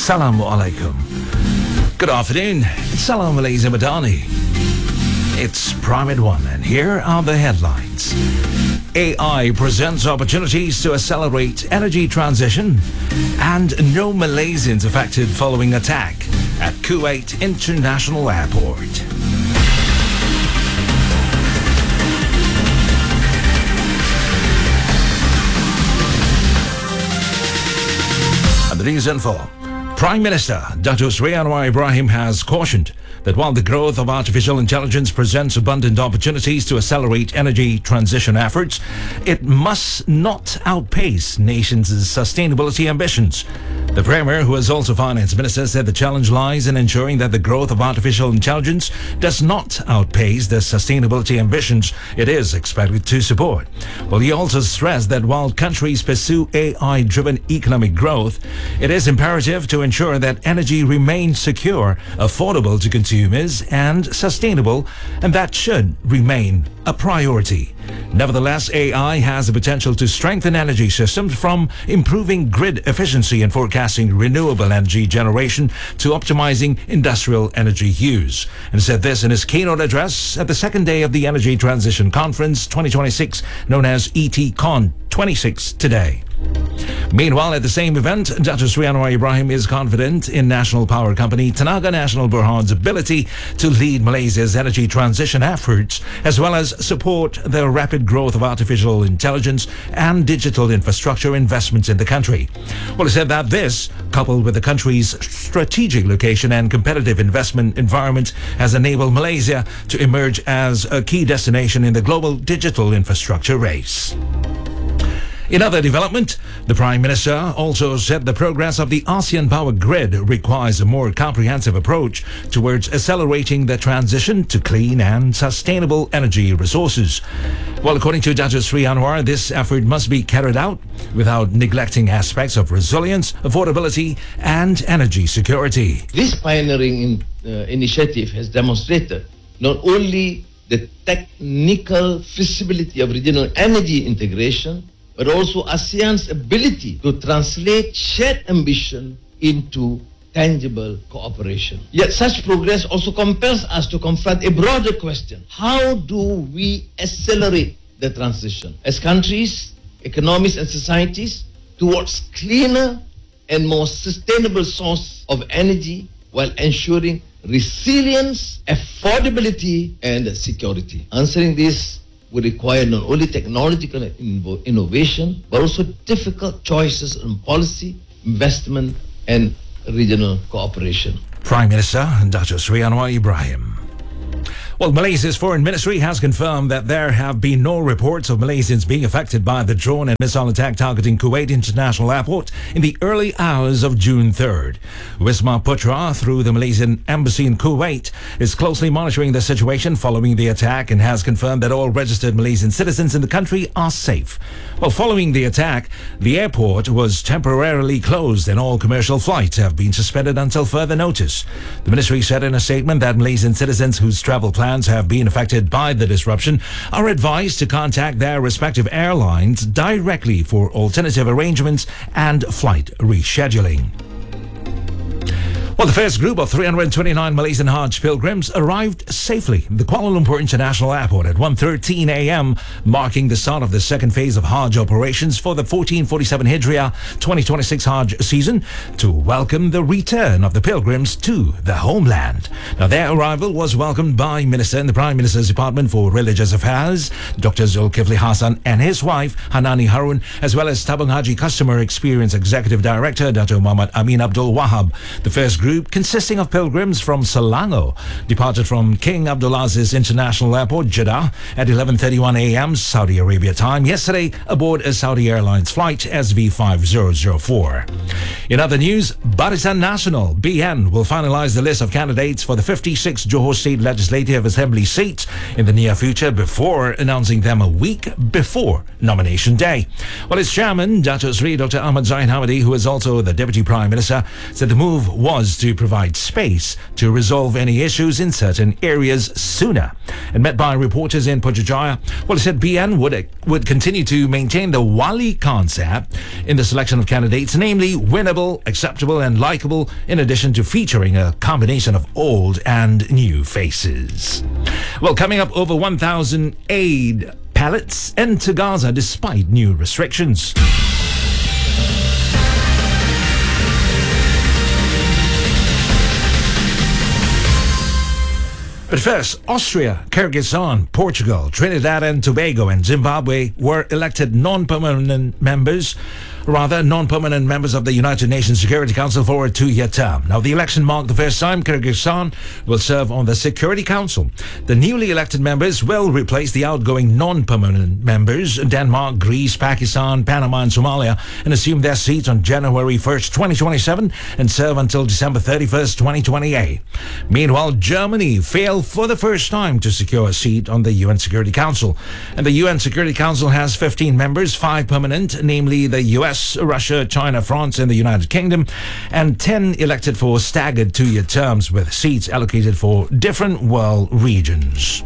Assalamu alaikum. Good afternoon. Salam alaikum Madani. It's Prime at 1 and here are the headlines. AI presents opportunities to accelerate energy transition and no Malaysians affected following attack at Kuwait International Airport. And the news info. Prime Minister Datuk Seri Anwar Ibrahim has cautioned that while the growth of artificial intelligence presents abundant opportunities to accelerate energy transition efforts, it must not outpace nations' sustainability ambitions. The Premier, who is also Finance Minister, said the challenge lies in ensuring that the growth of artificial intelligence does not outpace the sustainability ambitions it is expected to support. Well, he also stressed that while countries pursue AI-driven economic growth, it is imperative to ensure that energy remains secure, affordable to consumers and sustainable, and that should remain a priority. Nevertheless, AI has the potential to strengthen energy systems, from improving grid efficiency and forecasting renewable energy generation to optimizing industrial energy use. And said this in his keynote address at the second day of the Energy Transition Conference 2026, known as ETCon 26 today. Meanwhile, at the same event, Datuk Seri Anwar Ibrahim is confident in National Power Company Tenaga Nasional Berhad's ability to lead Malaysia's energy transition efforts, as well as support the rapid growth of artificial intelligence and digital infrastructure investments in the country. Well, he said that this, coupled with the country's strategic location and competitive investment environment, has enabled Malaysia to emerge as a key destination in the global digital infrastructure race. In other development, the Prime Minister also said the progress of the ASEAN Power Grid requires a more comprehensive approach towards accelerating the transition to clean and sustainable energy resources. Well, according to Datuk Seri Anwar, this effort must be carried out without neglecting aspects of resilience, affordability and energy security. This pioneering initiative has demonstrated not only the technical feasibility of regional energy integration, but also ASEAN's ability to translate shared ambition into tangible cooperation. Yet such progress also compels us to confront a broader question. How do we accelerate the transition as countries, economies and societies towards cleaner and more sustainable source of energy while ensuring resilience, affordability and security? Answering this will require not only technological innovation, but also difficult choices on policy, investment, and regional cooperation. Prime Minister Datuk Seri Anwar Ibrahim. Well, Malaysia's Foreign Ministry has confirmed that there have been no reports of Malaysians being affected by the drone and missile attack targeting Kuwait International Airport in the early hours of June 3rd. Wisma Putra, through the Malaysian Embassy in Kuwait, is closely monitoring the situation following the attack and has confirmed that all registered Malaysian citizens in the country are safe. Well, following the attack, the airport was temporarily closed and all commercial flights have been suspended until further notice. The ministry said in a statement that Malaysian citizens whose travel plans have been affected by the disruption are advised to contact their respective airlines directly for alternative arrangements and flight rescheduling. Well, the first group of 329 Malaysian Hajj pilgrims arrived safely at the Kuala Lumpur International Airport at 1:13 a.m., marking the start of the second phase of Hajj operations for the 1447 Hijriah 2026 Hajj season to welcome the return of the pilgrims to the homeland. Now, their arrival was welcomed by Minister in the Prime Minister's Department for Religious Affairs, Dr. Zulkifli Hassan, and his wife, Hanani Harun, as well as Tabung Haji Customer Experience Executive Director, Dr. Muhammad Amin Abdul Wahab. The first group, consisting of pilgrims from Selangor, departed from King Abdulaziz International Airport, Jeddah, at 11:31 a.m. Saudi Arabia time yesterday aboard a Saudi Airlines flight SV5004. In other news, Barisan Nasional (BN) will finalize the list of candidates for the 56 Johor State Legislative Assembly seats in the near future before announcing them a week before nomination day. Well, its chairman, Datuk Seri Dr. Ahmad Zahid Hamidi, who is also the Deputy Prime Minister, said the move was to provide space to resolve any issues in certain areas sooner. And met by reporters in Putrajaya, well, he said BN would continue to maintain the Wali concept in the selection of candidates, namely winnable, acceptable and likable, in addition to featuring a combination of old and new faces. Well, coming up, over 1,000 aid pallets enter Gaza despite new restrictions. But first, Austria, Kyrgyzstan, Portugal, Trinidad and Tobago and Zimbabwe were elected non-permanent members of the United Nations Security Council for a 2-year term. Now, the election marked the first time Kyrgyzstan will serve on the Security Council. The newly elected members will replace the outgoing non-permanent members, Denmark, Greece, Pakistan, Panama and Somalia, and assume their seats on January 1st, 2027 and serve until December 31st, 2028. Meanwhile, Germany failed for the first time to secure a seat on the UN Security Council. And the UN Security Council has 15 members, 5 permanent, namely the US, Russia, China, France and the United Kingdom, and 10 elected for staggered 2-year terms with seats allocated for different world regions.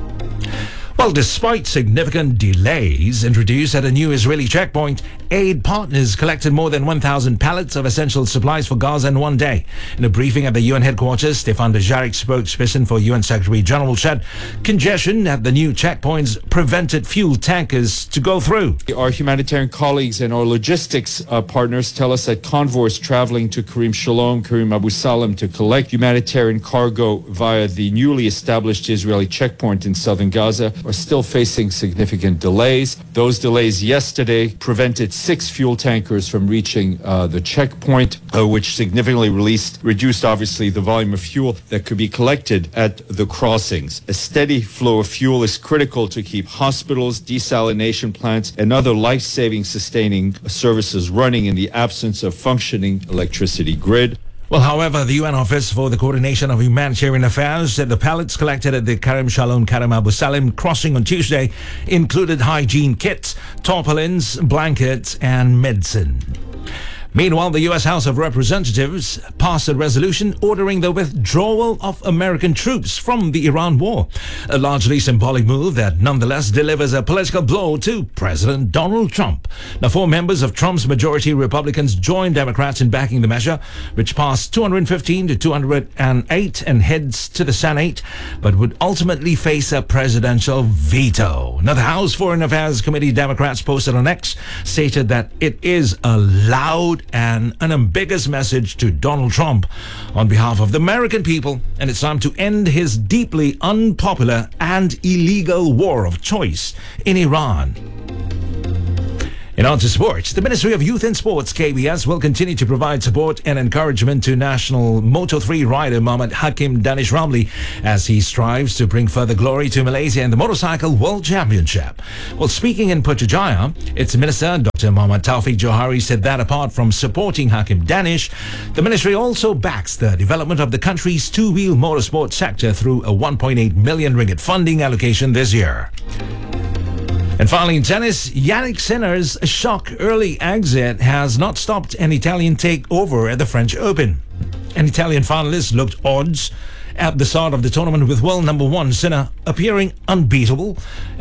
Well, despite significant delays introduced at a new Israeli checkpoint, aid partners collected more than 1,000 pallets of essential supplies for Gaza in one day. In a briefing at the UN headquarters, Stefan Dujarric, spokesperson for UN Secretary General, said congestion at the new checkpoints prevented fuel tankers to go through. Our humanitarian colleagues and our logistics partners tell us that convoys traveling to Karim Shalom, Karim Abu Salam to collect humanitarian cargo via the newly established Israeli checkpoint in southern Gaza are still facing significant delays. Those delays yesterday prevented 6 fuel tankers from reaching the checkpoint, which significantly reduced obviously the volume of fuel that could be collected at the crossings. A steady flow of fuel is critical to keep hospitals, desalination plants, and other life-saving sustaining services running in the absence of functioning electricity grid. Well, however, the UN Office for the Coordination of Humanitarian Affairs said the pallets collected at the Karim Shalom Karim Abu Salim crossing on Tuesday included hygiene kits, tarpaulins, blankets, and medicine. Meanwhile, the U.S. House of Representatives passed a resolution ordering the withdrawal of American troops from the Iran war, a largely symbolic move that nonetheless delivers a political blow to President Donald Trump. Now, 4 members of Trump's majority Republicans joined Democrats in backing the measure, which passed 215 to 208 and heads to the Senate, but would ultimately face a presidential veto. Now, the House Foreign Affairs Committee Democrats posted on X stated that it is a loud and unambiguous message to Donald Trump on behalf of the American people, and it's time to end his deeply unpopular and illegal war of choice in Iran. In on to sports, the Ministry of Youth and Sports, KBS, will continue to provide support and encouragement to national Moto3 rider Mohammad Hakim Danish Ramli as he strives to bring further glory to Malaysia in the Motorcycle World Championship. Well, speaking in Putrajaya, its Minister, Dr. Muhammad Taufik Johari, said that apart from supporting Hakim Danish, the ministry also backs the development of the country's two-wheel motorsport sector through a 1.8 million ringgit funding allocation this year. And finally, in tennis, Yannick Sinner's shock early exit has not stopped an Italian takeover at the French Open. An Italian finalist looked odds at the start of the tournament with world number 1 Sinner appearing unbeatable